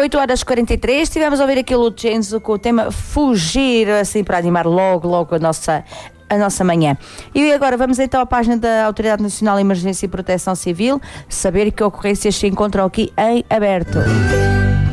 8h43, estivemos a ouvir aqui o Lucenzo com o tema Fugir, assim para animar logo a nossa manhã. E agora vamos então à página da Autoridade Nacional de Emergência e Proteção Civil, saber que ocorrências se encontram aqui em aberto.